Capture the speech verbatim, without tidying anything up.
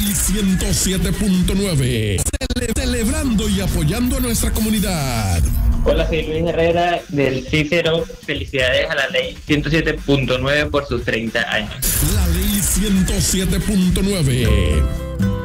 ciento siete punto nueve. Cele- celebrando y apoyando a nuestra comunidad. Hola, soy Luis Herrera del Cícero. Felicidades a la ley ciento siete punto nueve por sus treinta años. La ley ciento siete punto nueve.